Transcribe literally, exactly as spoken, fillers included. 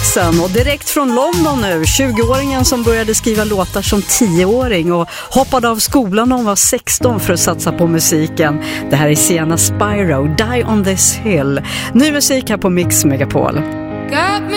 Jackson och direkt från London nu, tjugoåringen som började skriva låtar som tioåring och hoppade av skolan när hon var sexton för att satsa på musiken. Det här är Sienna Spyro, Die on this hill. Ny musik här på Mix Megapol.